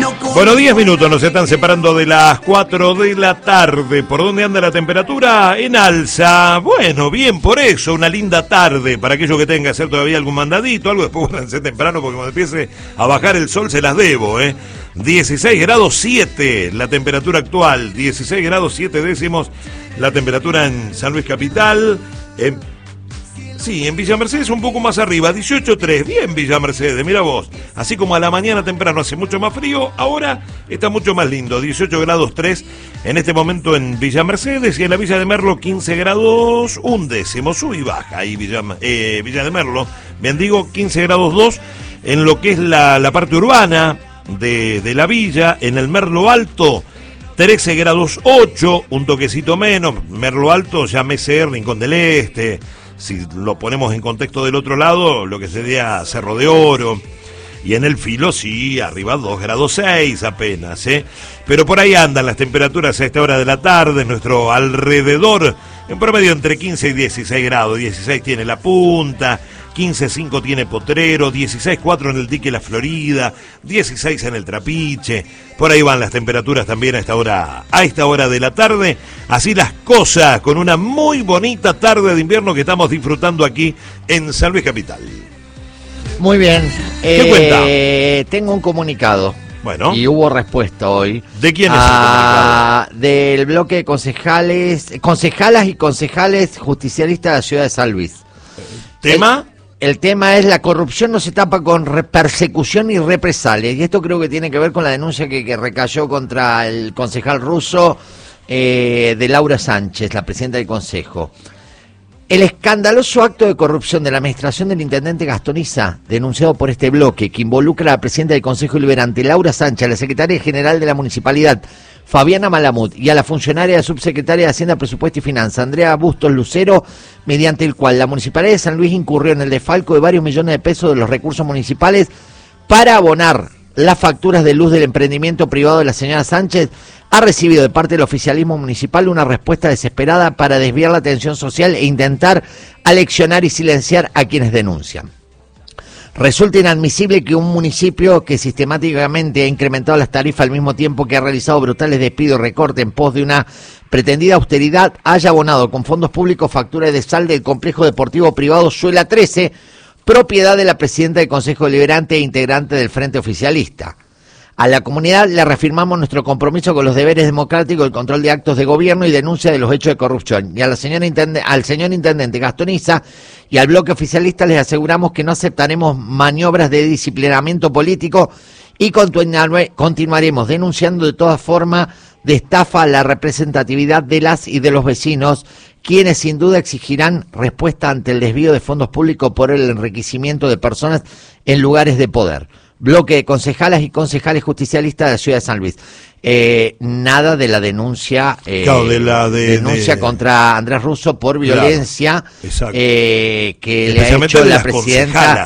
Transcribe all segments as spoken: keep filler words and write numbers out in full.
Bueno, diez minutos nos están separando de las cuatro de la tarde. ¿Por dónde anda la temperatura? En alza. Bueno, bien por eso, una linda tarde. Para aquellos que tengan que hacer todavía algún mandadito, algo después guárdense temprano porque cuando empiece a bajar el sol se las debo, ¿eh? dieciséis grados siete la temperatura actual, dieciséis grados siete décimos la temperatura en San Luis Capital. En Sí, en Villa Mercedes un poco más arriba, dieciocho tres, bien Villa Mercedes, mira vos. Así como a la mañana temprano hace mucho más frío, ahora está mucho más lindo, dieciocho grados tres en este momento en Villa Mercedes, y en la Villa de Merlo quince grados un décimo, sube y baja ahí Villa, eh, Villa de Merlo, bien digo, quince grados dos en lo que es la, la parte urbana de, de la villa, en el Merlo Alto, trece grados ocho, un toquecito menos, Merlo Alto, llámese Rincón del Este. Si lo ponemos en contexto del otro lado, lo que sería Cerro de Oro. Y en el Filo, sí, arriba dos grados seis apenas, ¿eh? Pero por ahí andan las temperaturas a esta hora de la tarde, en nuestro alrededor, en promedio entre quince y dieciséis grados. dieciséis tiene La Punta, quince punto cinco tiene Potrero, dieciséis punto cuatro en el Dique La Florida, dieciséis en el Trapiche. Por ahí van las temperaturas también a esta hora, a esta hora de la tarde. Así las cosas, con una muy bonita tarde de invierno que estamos disfrutando aquí en San Luis Capital. Muy bien. ¿Qué eh, cuenta? Tengo un comunicado. Bueno. Y hubo respuesta hoy. ¿De quién es ah, el comunicado? Del bloque de concejales, concejalas y concejales justicialistas de la ciudad de San Luis. ¿Tema? El, el tema es: la corrupción no se tapa con re- persecución y represalia. Y esto creo que tiene que ver con la denuncia que, que recayó contra el concejal ruso eh, de Laura Sánchez, la presidenta del Consejo. El escandaloso acto de corrupción de la administración del intendente Gastoniza, denunciado por este bloque, que involucra a la presidenta del Consejo Deliberante, Laura Sánchez, a la secretaria general de la municipalidad, Fabiana Malamud, y a la funcionaria subsecretaria de Hacienda, Presupuesto y Finanzas, Andrea Bustos Lucero, mediante el cual la municipalidad de San Luis incurrió en el desfalco de varios millones de pesos de los recursos municipales para abonar las facturas de luz del emprendimiento privado de la señora Sánchez, ha recibido de parte del oficialismo municipal una respuesta desesperada para desviar la atención social e intentar aleccionar y silenciar a quienes denuncian. Resulta inadmisible que un municipio que sistemáticamente ha incrementado las tarifas al mismo tiempo que ha realizado brutales despidos y recortes en pos de una pretendida austeridad haya abonado con fondos públicos facturas de sal del complejo deportivo privado Suela trece, propiedad de la presidenta del Consejo Deliberante e integrante del Frente Oficialista. A la comunidad le reafirmamos nuestro compromiso con los deberes democráticos, el control de actos de gobierno y denuncia de los hechos de corrupción. Y a la señora intendente, al señor intendente Gastoniza y al bloque oficialista les aseguramos que no aceptaremos maniobras de disciplinamiento político y continuaremos denunciando de todas formas de estafa a la representatividad de las y de los vecinos, quienes sin duda exigirán respuesta ante el desvío de fondos públicos por el enriquecimiento de personas en lugares de poder. Bloque de concejalas y concejales justicialistas de la ciudad de San Luis. Eh, nada de la denuncia eh, claro, de la de, denuncia de... contra Andrés Russo por violencia, claro, eh, que le ha hecho la presidenta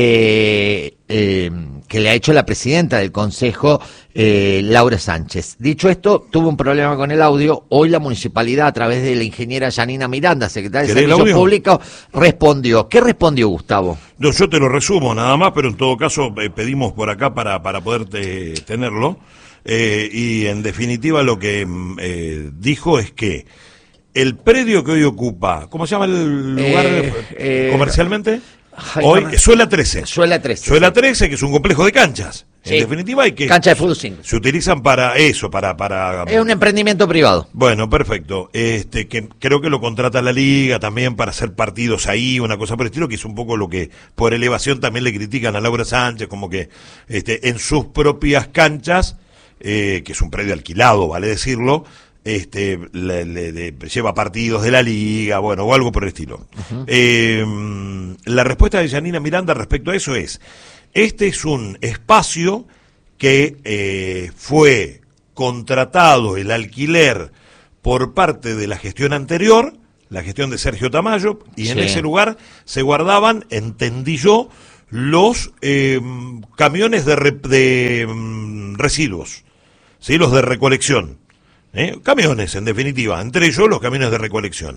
eh, eh, que le ha hecho la presidenta del Consejo, eh, Laura Sánchez. Dicho esto, tuvo un problema con el audio. Hoy la municipalidad, a través de la ingeniera Yanina Miranda, secretaria de Servicios Públicos, respondió. ¿Qué respondió, Gustavo? No, yo te lo resumo nada más, pero en todo caso eh, pedimos por acá para, para poder te, tenerlo. Eh, y en definitiva lo que eh, dijo es que el predio que hoy ocupa, ¿cómo se llama el lugar eh, eh, comercialmente? Ay, hoy, no, Suela trece. Suela trece. Suela trece, que es un complejo de canchas. Sí. En definitiva, hay que... Cancha de fútbol cinco. Se utilizan para eso, para, para... Es un emprendimiento privado. Bueno, perfecto. Este, que creo que lo contrata la Liga también para hacer partidos ahí, una cosa por el estilo, que es un poco lo que por elevación también le critican a Laura Sánchez, como que este, en sus propias canchas, eh, que es un predio alquilado, vale decirlo, este le, le, le lleva partidos de la Liga, bueno, o algo por el estilo. Uh-huh. Eh, la respuesta de Yanina Miranda respecto a eso es: este es un espacio que eh, fue contratado el alquiler por parte de la gestión anterior, la gestión de Sergio Tamayo, y sí. En ese lugar se guardaban, entendí yo, los eh, camiones de, re, de um, residuos, ¿sí? Los de recolección. ¿Eh? Camiones, en definitiva, entre ellos los camiones de recolección.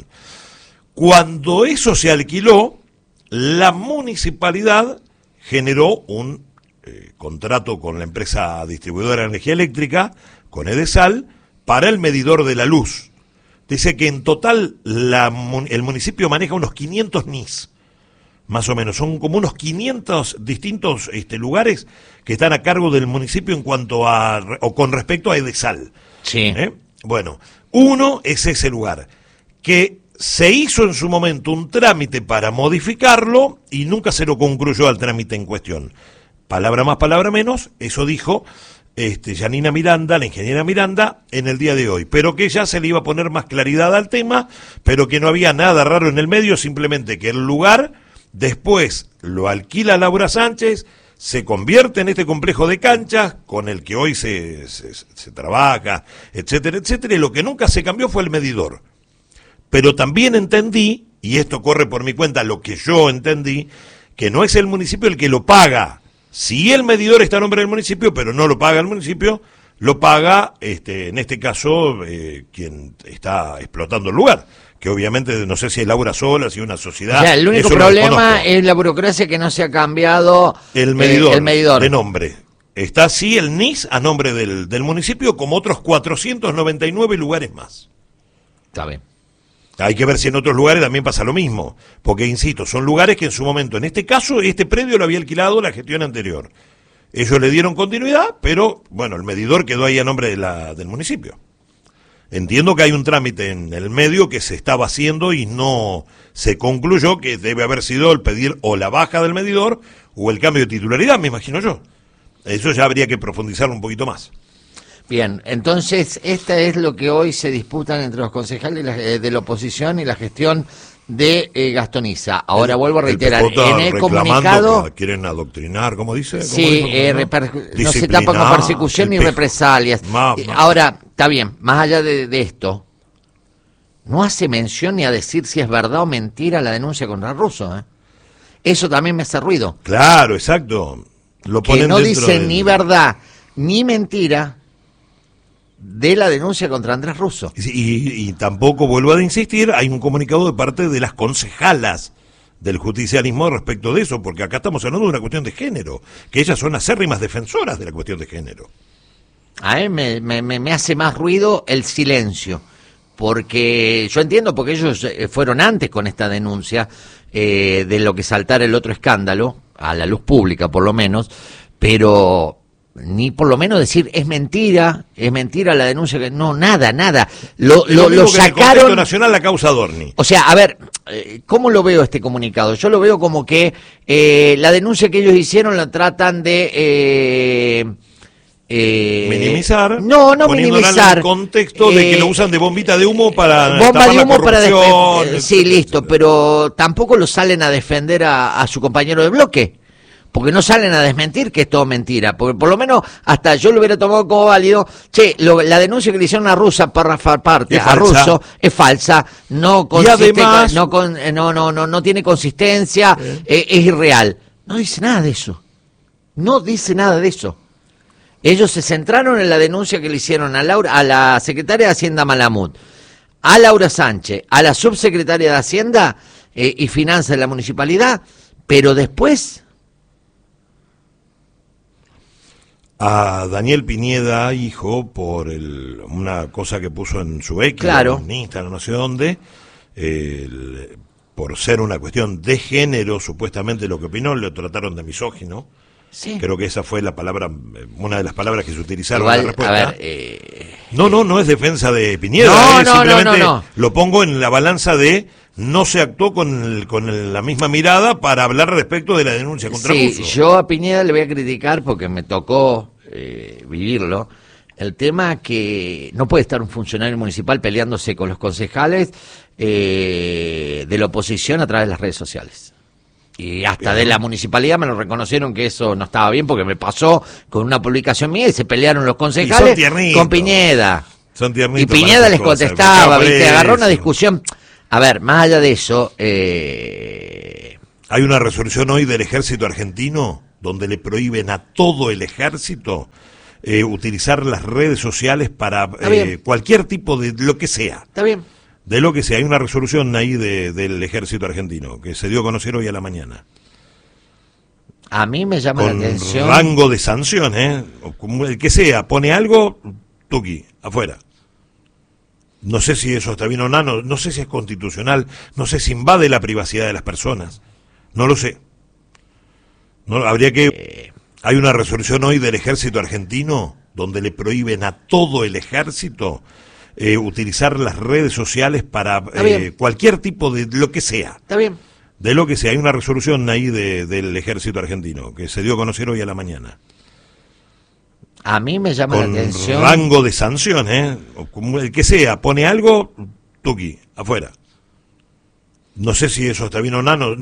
Cuando eso se alquiló, la municipalidad generó un eh, contrato con la empresa distribuidora de energía eléctrica, con Edesal, para el medidor de la luz. Dice que en total la, el municipio maneja unos quinientos N I S, más o menos. Son como unos quinientos distintos este, lugares que están a cargo del municipio en cuanto a, o con respecto a Edesal. Sí. ¿Eh? Bueno, uno es ese lugar, que se hizo en su momento un trámite para modificarlo y nunca se lo concluyó al trámite en cuestión. Palabra más, palabra menos, eso dijo este, Yanina Miranda, la ingeniera Miranda, en el día de hoy. Pero que ya se le iba a poner más claridad al tema, pero que no había nada raro en el medio, simplemente que el lugar después lo alquila Laura Sánchez, se convierte en este complejo de canchas con el que hoy se, se, se trabaja, etcétera, etcétera, y lo que nunca se cambió fue el medidor. Pero también entendí, y esto corre por mi cuenta, lo que yo entendí, que no es el municipio el que lo paga. Si el medidor está a nombre del municipio, pero no lo paga el municipio, lo paga, este, en este caso, eh, quien está explotando el lugar. Que obviamente no sé si es Laura sola, si es una sociedad. O sea, el único problema es la burocracia, que no se ha cambiado el medidor, eh, el medidor de nombre. Está así el N I S a nombre del, del municipio, como otros cuatrocientos noventa y nueve lugares más. Está bien. Hay que ver si en otros lugares también pasa lo mismo, porque insisto, son lugares que en su momento, en este caso, este predio lo había alquilado la gestión anterior. Ellos le dieron continuidad, pero bueno, el medidor quedó ahí a nombre de la, del municipio. Entiendo que hay un trámite en el medio que se estaba haciendo y no se concluyó, que debe haber sido el pedir o la baja del medidor o el cambio de titularidad, me imagino yo. Eso ya habría que profundizarlo un poquito más. Bien, entonces, esta es lo que hoy se disputan entre los concejales de la oposición y la gestión de eh, Gastoniza. Ahora el, vuelvo a reiterar, el en el comunicado... Quieren adoctrinar, ¿cómo dice? ¿Cómo sí, dijo, eh, no? reper, no se tapa con persecución ni represalias. Ma, ma. Ahora, está bien, más allá de, de esto, no hace mención ni a decir si es verdad o mentira la denuncia contra el ruso, ¿eh? Eso también me hace ruido. Claro, exacto. Lo que no dice del... ni verdad ni mentira de la denuncia contra Andrés Russo. Y, y, y tampoco, vuelvo a insistir, hay un comunicado de parte de las concejalas del justicialismo respecto de eso, porque acá estamos hablando de una cuestión de género, que ellas son acérrimas defensoras de la cuestión de género. A mí me, me, me hace más ruido el silencio, porque yo entiendo, porque ellos fueron antes con esta denuncia eh, de lo que saltara el otro escándalo, a la luz pública por lo menos, pero... ni por lo menos decir es mentira, es mentira la denuncia, que no, nada, nada. Lo, lo, lo, lo sacaron. En el nacional la causa Dorni. O sea, a ver, ¿cómo lo veo este comunicado? Yo lo veo como que eh, la denuncia que ellos hicieron la tratan de eh, eh, minimizar. No, no minimizar. En el contexto de eh, que lo usan de bombita de humo para bomba de humo para defender. Sí, listo, pero tampoco lo salen a defender a, a su compañero de bloque. Porque no salen a desmentir que es todo mentira, porque por lo menos hasta yo lo hubiera tomado como válido. Che, lo, la denuncia que le hicieron a Russa para parte a Russo es falsa, no consiste, además, no, con, no no no no tiene consistencia, eh. Eh, es irreal. No dice nada de eso, no dice nada de eso. Ellos se centraron en la denuncia que le hicieron a Laura, a la secretaria de Hacienda Malamud, a Laura Sánchez, a la subsecretaria de Hacienda eh, y Finanzas de la municipalidad, pero después... A Daniel Piñeda, hijo, por el, una cosa que puso en su ex, claro, en Instagram, no sé dónde, el, por ser una cuestión de género, supuestamente lo que opinó, le trataron de misógino. Sí. Creo que esa fue la palabra, una de las palabras que se utilizaron Igual, en la respuesta. A ver, eh, no, no, no es defensa de Piñeda, no, eh, no, simplemente no, no, no. lo pongo en la balanza de no se actuó con el, con el, la misma mirada para hablar respecto de la denuncia contra sí, Russo. Yo a Piñeda le voy a criticar porque me tocó eh, vivirlo. El tema que no puede estar un funcionario municipal peleándose con los concejales eh, de la oposición a través de las redes sociales. Y hasta bien, de la municipalidad me lo reconocieron que eso no estaba bien porque me pasó con una publicación mía y se pelearon los concejales con Piñeda. Son y Piñeda les contestaba, ¿viste? Agarró una discusión. A ver, más allá de eso... Eh... Hay una resolución hoy del ejército argentino donde le prohíben a todo el ejército eh, utilizar las redes sociales para eh, cualquier tipo de lo que sea. Está bien. De lo que sea. Hay una resolución ahí de, del ejército argentino que se dio a conocer hoy a la mañana. A mí me llama con la atención. rango de sanción, ¿eh? O como el que sea, pone algo, tuqui, afuera. No sé si eso está bien o no, no, no sé si es constitucional, no sé si invade la privacidad de las personas, no lo sé. No, habría que... Eh, Hay una resolución hoy del ejército argentino donde le prohíben a todo el ejército eh, utilizar las redes sociales para eh, cualquier tipo de lo que sea. Está bien. De lo que sea. Hay una resolución ahí de, del ejército argentino que se dio a conocer hoy a la mañana. A mí me llama Con la atención. rango de sanción, ¿eh? O como el que sea, pone algo, tuqui, afuera. No sé si eso está bien o no, no